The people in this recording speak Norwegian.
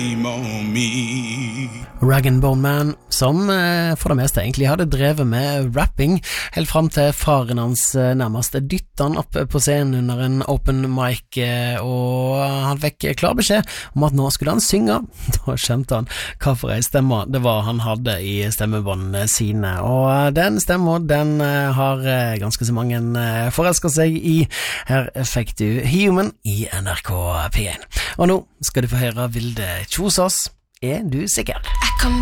Rag & Bone Man, som for det meste egentlig hadde drevet med rapping, helt frem til faren hans nærmest dyttet han opp på scenen under en open mic, og han fikk klar beskjed om at nå skulle han synge. Da skjønte han hva for en stemme det var han hadde i stemmebåndene sine, og den stemmen, den har ganske så mange forelsket seg i. Her fikk du Human i NRK P1. Og nå skal du få høre Vilde Kjosås. Er du sikker?